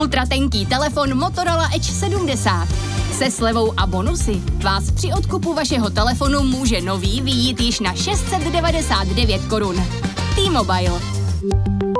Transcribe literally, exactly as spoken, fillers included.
Ultratenký telefon Motorola Edge sedmdesát. Se slevou a bonusy vás při odkupu vašeho telefonu může nový vyjít již na šest set devadesát devět korun. T-Mobile.